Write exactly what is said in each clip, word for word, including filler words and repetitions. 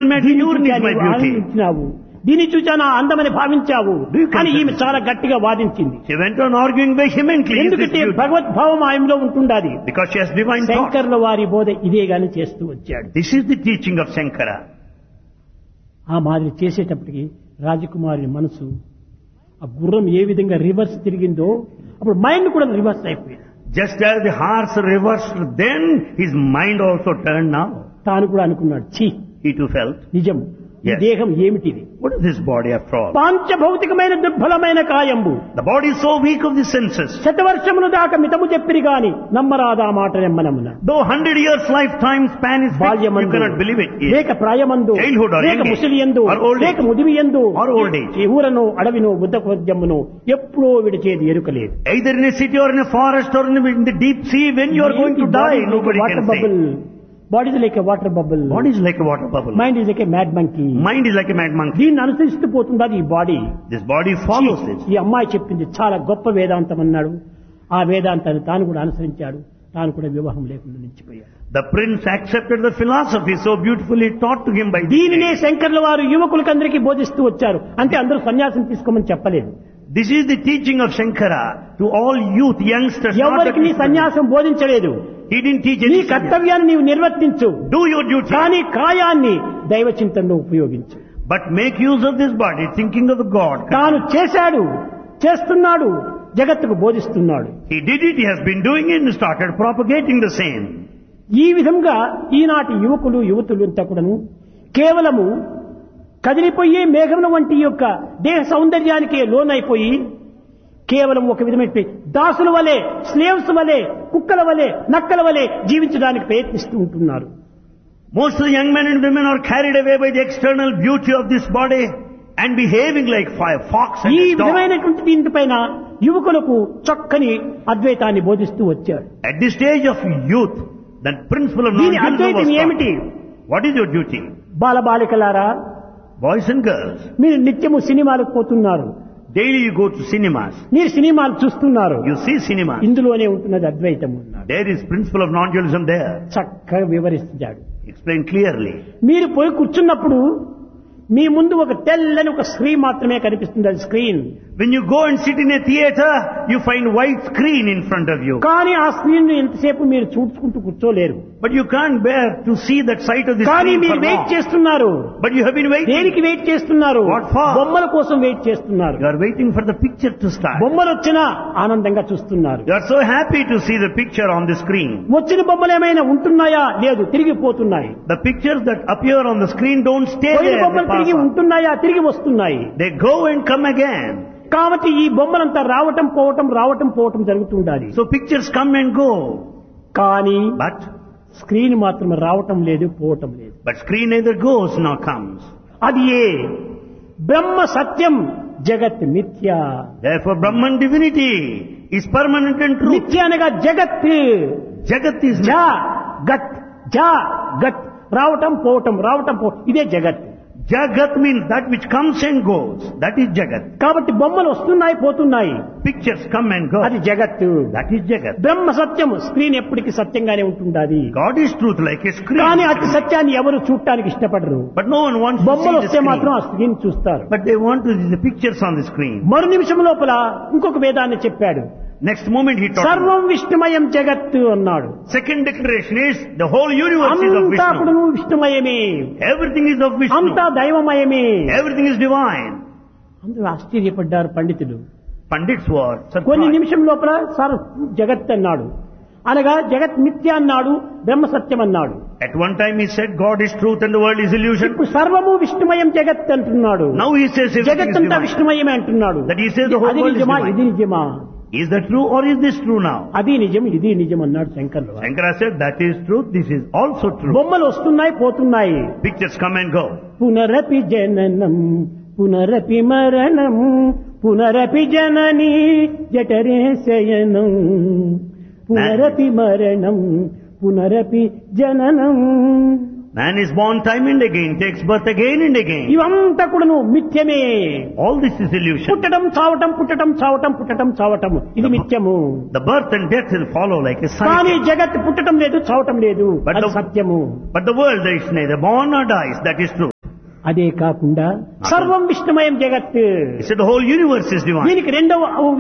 దీన్ని చూచా నీవు beauty. ఆనందించినావు, దీన్ని చూచా నా అందమని భావించావు అని ఈమె చాలా గట్టిగా వాదించింది. She went on arguing vehemently. Is this ఎందుకంటే beauty? భగవద్భావం ఆయనలో ఉంటుండాలి. Because she has divine thought. శంకర్ల వారి బోధ ఇదే గాని చేస్తూ వచ్చాడు. This is the teaching of Shankara. ఆ మాదిరి చేసేటప్పటికి రాజకుమారి మనసు ఆ గుర్రం ఏ విధంగా రివర్స్ తిరిగిందో అప్పుడు మైండ్ కూడా రివర్స్ అయిపోయింది. Just as the horse reversed, then his mind also turned now. తాను కూడా అనుకున్నాడు, ఛీ He too felt, నిజం ఈ Yes. దేహం ఏమిటిది, what is this body after all? పాంచభౌతికమైన దుర్బలమైన కాయంబు The body is so weak of the senses. శతవర్షములు దాకా మితము చెప్పిరి గాని నమ్మరాదా మాట నెమ్మనమున. Though hundred years lifetime span is fixed, you బాల్యమందు cannot believe it. Yes. లేక ప్రాయమందు Childhood or లేక young age, ముసలియందు or old age, లేక ముదివియందు or old age. ఈ ఊరను అడవిను బుద్ధపద్యమును ఎప్పుడో విడిచేది ఎరుకలేదు. Either in a city or in a forest or in the, in the deep sea, when you are going to die, nobody can say. Body is like water bubble, Body is like a water bubble. Mind is like A mad monkey. Mind is like a mad monkey. దీన్ని అనుసరిస్తూ పోతుండాలి ఈ body. This body follows this. ఈ అమ్మాయి చెప్పింది చాలా గొప్ప వేదాంతం అన్నాడు. ఆ వేదాంతాన్ని తాను కూడా అనుసరించాడు. తాను కూడా వివాహం లేకుండా నిలిచిపోయాడు. The prince accepted the philosophy so beautifully taught to him by దీనినే శంకర్ల వారు యువకులకందరికీ బోధిస్తూ వచ్చారు. అంటే అందరూ సన్యాసం తీసుకోమని చెప్పలేదు. This is the teaching of Shankara to all youth, youngsters. not ఎవరికి నీ that- సన్యాసం బోధించలేదు. He didn't teach నీ any sannyas. కర్తవ్యాన్ని నీవు నిర్వర్తించు, Do your duty, కానీ కాయాన్ని దైవ చింతనలో ఉపయోగించు. but make use of this body, thinking of the God. తాను చేశాడు, చేస్తున్నాడు, జగత్తుకు బోధిస్తున్నాడు. He did it, he has been doing it and started propagating the same. ఈ విధంగా ఈనాటి యువకులు యువతులు అంతా కూడాను కేవలము కదిలిపోయే మేఘముల వంటి యొక్క దేహ సౌందర్యానికి లోనైపోయి కేవలం ఒక విధమైన దాసుల వలె, స్లేవ్స్ వలె, కుక్కల వలె, నక్కల వలె జీవించడానికి ప్రయత్నిస్తూ ఉంటున్నారు. Most of the young men and women are carried away by the external beauty of this body and behaving like fire, fox and ఈ a dog. విధమైనటువంటి దీనిపైన యువకులకు చక్కని అద్వైతాన్ని బోధిస్తూ వచ్చాడు. At this stage of youth, that principle of దీని non-dualism Advaitam was ఏమిటి? taught. What is your duty? బాలబాలికలారా, Boys and girls, మీరు నిత్యము సినిమాలకు పోతున్నారు, daily you go to cinemas, మీరు సినిమాలు చూస్తున్నారు. you see cinemas. ఇందులోనే ఉంటున్నది అద్వైతము అన్నాడు. There is principle of non-dualism there. చక్కగా వివరిస్తాడు. Explain clearly. మీరు పోయి కూర్చున్నప్పుడు మీ ముందు ఒక తెల్లని ఒక స్క్రీన్ మాత్రమే కనిపిస్తుంది, అది screen. When you go and sit in a theater, you find white screen in front of you. కానీ ఆ స్క్రీన్ ఎంతసేపు మీరు చూసుకుంటూ కూర్చోలేరు. But you can't bear to see that sight of the కానీ screen మీరు for వెయిట్ long. చేస్తున్నారు. But you have been waiting. దేనికి wait చేస్తున్నారు? What for? బొమ్మల కోసం వెయిట్ చేస్తున్నారు. You are waiting for the picture to start. బొమ్మలు వచ్చినా ఆనందంగా చూస్తున్నారు. You are so happy to see the picture on the screen. వచ్చిన బొమ్మలు ఏమైనా ఉంటున్నాయా? లేదు, తిరిగిపోతున్నాయి. The pictures that appear on the screen don't stay పోయిన there. They బొమ్మలు pass తిరిగి on. ఉంటున్నాయా? తిరిగి వస్తున్నాయి. They go and come again. కాబట్టి ఈ బొమ్మలంతా రావటం పోవటం రావటం పోవటం జరుగుతూ ఉండాలి. So pictures come and go. కానీ But, స్క్రీన్ మాత్రం రావటం లేదు, పోవటం లేదు. but screen neither goes nor comes. అది ఏ బ్రహ్మ సత్యం, జగత్ మిథ్య. Therefore Brahman divinity is permanent and true. మిథ్య అనగా జగత్. Jagat is జా గత్, జా గత్, రావటం పోవటం రావటం పో, ఇదే జగత్. Jagat means that which comes and goes. That is Jagat. కాబట్టి బొమ్మలు వస్తున్నాయి పోతున్నాయి, Pictures come and go. అది జగత్. That is Jagat. Brahma Satyam, screen ఎప్పటికీ సత్యంగానే ఉంటుండాలి. God is truth like a screen. కానీ అతి సత్యాన్ని ఎవరు చూడటానికి ఇష్టపడరు. But no one wants to బొమ్మలు see the వస్తే మాత్రం screen. ఆ స్క్రీన్ చూస్తారు. But they want to see the pictures on the screen. మరు నిమిషం లోపల ఇంకొక వేదాన్ని చెప్పాడు. Next moment he taught. సర్వం విష్ణుమయం జగత్తు అన్నాడు. Second declaration is the whole universe is of అంతా కూడా Vishnu. విష్ణుమయమే, Everything is of Vishnu. అంతా దైవమయమే. Everything is divine. అందరూ ఆశ్చర్యపడ్డారు పండితులు. Pandits were కొన్ని surprised. నిమిషం లోపల సర్ జగత్ అన్నాడు, అనగా జగత్ మిథ్య అన్నాడు, బ్రహ్మ సత్యం అన్నాడు. At one time he said God is truth and the world is illusion. ఇప్పుడు సర్వము విష్ణుమయం జగత్ అంటున్నాడు. Now he says everything జగత్ is అంతా divine. విష్ణుమయమే అంటున్నాడు. That he says the whole అది world is నిజమా, divine. ఇది నిజమా? Is that true or is this true now? అది నిజం, ఇది నిజం అన్నాడు శంకర్లు. Shankara said that is truth, this is also true. బొమ్మలు వస్తున్నాయి పోతున్నాయి. Pictures come and go. పునరపి జననం పునరపి మరణం పునరపి జనని జఠరే శయనం పునరపి మరణం పునరపి జననం. Man is born time and again, takes birth again and again. ఇవంతా కూడాను మిథ్యమే. All this is illusion. పుట్టడం చావటం పుట్టడం చావటం పుట్టడం చావటం ఇది మిథ్యము. The birth and death will follow like a కానీ cycle. జగత్ పుట్టడం లేదు చావటం లేదు, But అది the- సత్యము. But the world is neither born nor dies, that is true. అదే కాకుండా సర్వం విష్ణుమయం జగత్. He said the whole universe is divine. దీనికి రెండవ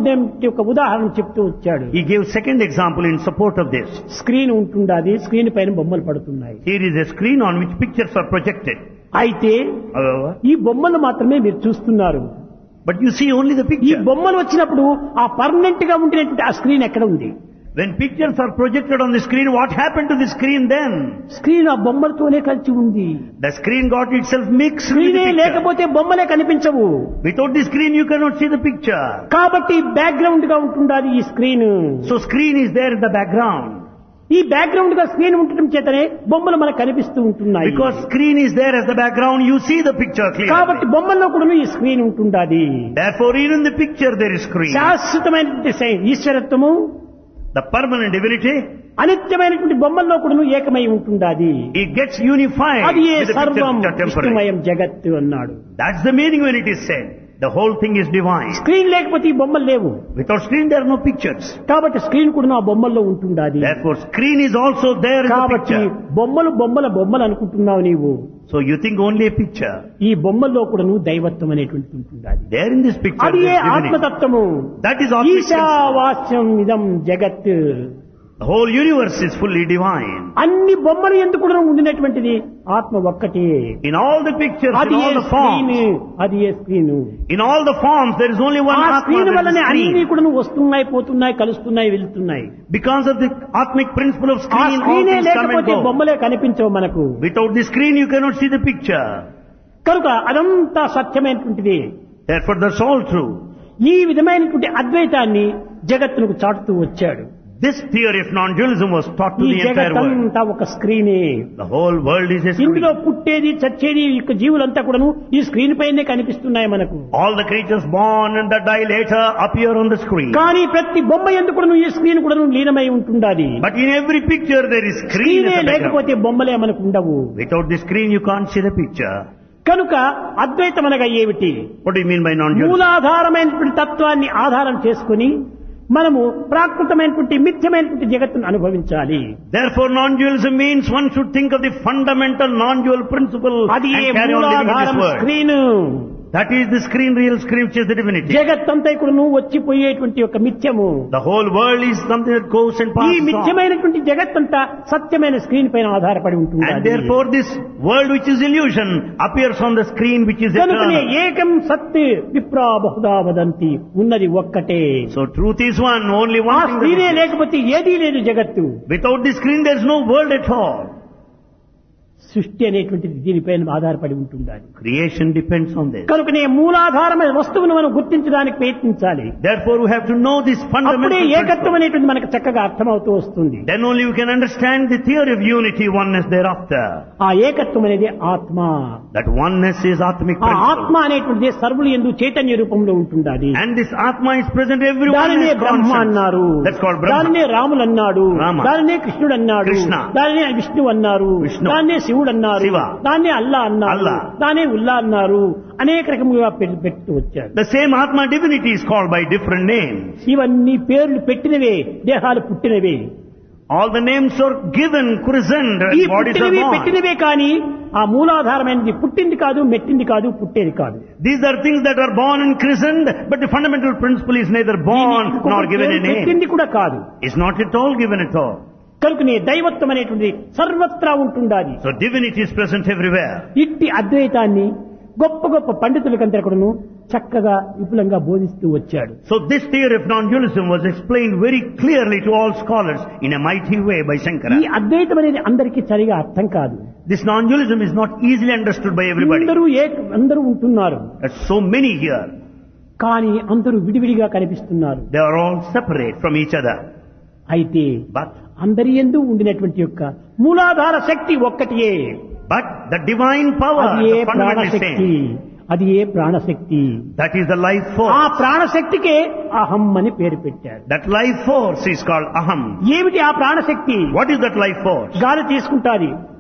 ఒక ఉదాహరణ చెప్తూ వచ్చాడు. He gave second example in support of this. Screen ఉంటుండాది, screen పైన బొమ్మలు పడుతున్నాయి. Here is a screen on which pictures are projected. అయితే However, ఈ బొమ్మలు మాత్రమే మీరు చూస్తున్నారు. but you see only the ఈ picture. బొమ్మలు వచ్చినప్పుడు ఆ పర్మనెంట్ గా ఉండినటువంటి ఆ స్క్రీన్ ఎక్కడ ఉంది? When pictures are projected on the screen, what happened to the screen then? Screen ఆ బొమ్మలతోనే కలిసి ఉంది. The screen got itself mixed with the స్క్రీనే picture. లేకపోతే బొమ్మలే కనిపించవు. Without the screen, you cannot see the picture. కాబట్టి background గా ఉంటుండాలి ఈ screen. So screen is there in the background. ఈ బ్యాక్గ్రౌండ్ గా స్క్రీన్ ఉండటం చేతనే బొమ్మలు మనకు కనిపిస్తూ ఉంటున్నాయి. Because screen is there as the background, you see the picture కాబట్టి clearly. బొమ్మల్లో కూడా ఈ స్క్రీన్ ఉంటుండాలి. Therefore, even in the picture there is screen. శాశ్వతమైనటువంటి సై- ఈశ్వరత్వము The permanent divinity, అనిత్యమైనటువంటి బొమ్మల్లో కూడా ఏకమై ఉంటుండాది. it gets unified అది ఏ with the సర్వం pictures which are temporary. విష్ణుమయం జగత్తు అన్నాడు. That's the meaning when it is said. The whole thing is divine. Screen లేకపోతే ఈ బొమ్మలు లేవు. Without screen, there are no pictures. కాబట్టి స్క్రీన్ కూడా ఆ బొమ్మల్లో ఉంటుండాది. Therefore, screen is also there in the కాబట్టి picture. బొమ్మలు బొమ్మల బొమ్మలు అనుకుంటున్నావు నీవు. So you think only a picture. ఈ బొమ్మల్లో కూడా నువ్వు దైవత్వం అనేటువంటి ఉంటుండాది. There in this picture, అది ఏ there is divinity. ఆత్మతత్వము. That is Atmic principle. ఈశావాస్యం ఇదం జగత్. The whole universe is fully divine. అన్ని బొమ్మలు ఎందుకు కూడా ఉండినటువంటిది ఆత్మ ఒక్కటే. In all the pictures, అది in A all the screen, forms, అది ఏ screen. in all the forms, there is only one ఆ Atma, స్క్రీన్ there is వల్లనే a అన్ని screen. కూడా వస్తున్నాయి, పోతున్నాయి, కలుస్తున్నాయి, వెళ్తున్నాయి. Because of the Atmic principle of ఆ screen, all స్క్రీనే things come and లేకపోతే go. బొమ్మలే కనిపించవు మనకు. Without the screen, you cannot see the picture. కనుక అదంతా సత్యమైనటువంటిది. Therefore, that's all true. ఈ విధమైనటువంటి అద్వైతాన్ని జగత్తునకు చాటుతూ వచ్చాడు. This theory of non-dualism was taught to ఈ the entire world. జగత్తంతా ఒక స్క్రీనే. The whole world is a ఇందులో screen. పుట్టేది చచ్చేది ఈ యొక్క జీవులంతా కూడాను ఈ స్క్రీన్ పైనే కనిపిస్తున్నాయి మనకు. All the creatures born and that die later appear on the screen. కానీ ప్రతి బొమ్మ ఎందుకు కూడాను ఈ స్క్రీన్ కూడాను లీనమై ఉంటుండాలి. But in every picture there is screen స్క్రీనే as a background. లేకపోతే బొమ్మలే మనకు ఉండవు. Without the screen you can't see the picture. కనుక అద్వైతం అనగా ఏమిటి? What do you mean by non-dualism? మూలాధారమైనటువంటి తత్వాన్ని ఆధారం చేసుకుని మనము ప్రాకృతమైనటువంటి మిథ్యమైనటువంటి జగత్తును అనుభవించాలి. Therefore non-dualism means one should think of the fundamental non-dual principle అది and A carry on living in మూలాధారం this world. Screen. That is the screen, real screen, which is the divinity. జగత్తంతా కూడా నువ్వు వచ్చిపోయేటువంటి ఒక మిథ్యము. The whole world is something that goes and ఈ passes on. మిథ్యమైనటువంటి జగత్తంతా సత్యమైన screen పైన ఆధారపడి ఉంటుంది. And therefore this world which is illusion appears on the screen which is కనుకనే eternal. ఏకం సత్ విప్రా బహుదా వదంతి, ఉన్నది ఒక్కటే. So truth is one, only ఆ one thing. స్క్రీనే that is. లేకపోతే ఏదీ లేదు జగత్తు. Without the screen there is no world at all. సృష్టి అనేటువంటిది దీనిపైన ఆధారపడి ఉంటుండాలి. Creation depends on this. కనుకనే మూలాధారమైన వస్తువును మనం గుర్తించడానికి ప్రయత్నించాలి. Therefore we have to know this అప్పుడే fundamental ఏకత్వం principle. అనేటువంటి మనకు చక్కగా అర్థమవుతూ వస్తుంది. Then only we can understand the theory of unity, oneness thereafter. ఆ ఏకత్వం అనేది ఆత్మ. That oneness is Atmic ఆ principle. ఆత్మ అనేటువంటిది సర్వులు యందు చైతన్య రూపంలో ఉంటుండాలి. And this Atma is present everywhere. దానినే బ్రహ్మ అన్నారు, That's called Brahma. దానినే రాములు అన్నాడు, Rama. దానినే కృష్ణుడు అన్నాడు, Krishna. దానినే విష్ణువు అన్నారు, Vishnu. దాన్నే శివుడు అన్నారు, Shiva. దాన్నే అల్లా అన్నారు, Allah. దానే ఉల్లా అన్నారు, అనేక రకములుగా పె- పెడుతూ వచ్చారు. The same Atma divinity is called by different names. ఇవన్నీ పేర్లు పెట్టినవే, దేహాలు పుట్టినవే. All the names are given, christened, ఈ and bodies are పుట్టినవి born. పెట్టినవే కానీ ఆ మూలాధారమైనది పుట్టింది కాదు, మెట్టింది కాదు, పుట్టేది కాదు. These are things that are born and christened, but the fundamental principle is neither born దీనికి nor ఇంకొక given పేరు a name. పెట్టింది కూడా కాదు. It's not at all given at all. కనుకనే దైవత్వం అనేటువంటి సర్వత్రా ఉంటుండాలి. So divinity is present everywhere. ఇట్టి అద్వైతాన్ని గొప్ప గొప్ప పండితులకంతా కూడాను చక్కగా విపులంగా బోధిస్తూ వచ్చాడు. So this theory of non-dualism was explained very clearly to all scholars in a mighty way by Shankara. ఈ అద్వైతం అనేది అందరికీ సరిగా అర్థం కాదు. This non-dualism is not easily understood by everybody. అందరూ ఏక అందరూ ఉంటున్నారు, There's so many here. కానీ అందరూ విడివిడిగా కనిపిస్తున్నారు. They are all separate from each other. అయితే But అందరి యందు ఉండినటువంటి యొక్క మూలాధార శక్తి ఒక్కటియే. but the divine power, అది ఏ the fundamental ప్రాణశక్తి, same, అది ఏ ప్రాణశక్తి. that is the life ఆ force. ప్రాణశక్తికే అహం అని పేరు పెట్టారు. That life force is called aham. ఏమిటి ఆ ప్రాణశక్తి? What is that life force? గాలి తీసుకుంటాది,